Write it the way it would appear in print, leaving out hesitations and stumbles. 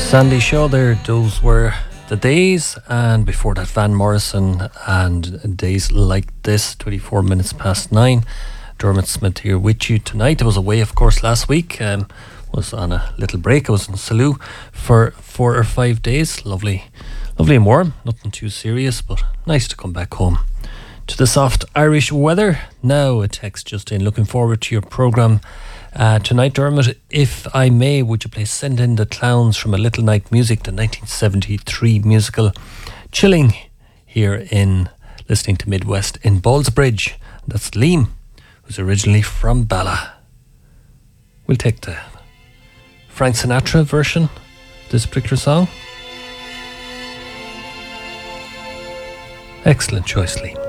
Sandy Shaw there, those were The Days, and before that Van Morrison and Days Like This, 24 minutes past 9. Dermot Smith here with you tonight. I was away, of course, last week. Was on a little break. I was in Salou for 4 or 5 days. Lovely and warm. Nothing too serious, but nice to come back home to the soft Irish weather. Now a text just in. Looking forward to your programme tonight, Dermot. If I may, would you please send in the Clowns from A Little Night Music, the 1973 musical. Chilling here in listening to Midwest in Ballsbridge. That's Liam, who's originally from Bala. We'll take the Frank Sinatra version of this particular song. Excellent choice, Liam.